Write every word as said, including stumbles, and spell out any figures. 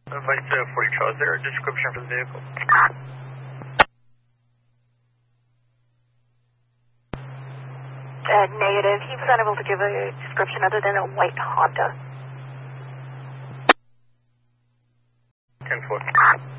Vice forty Charles, is there a description for the vehicle? Uh, negative. He was unable to give a description other than a white Honda. ten four.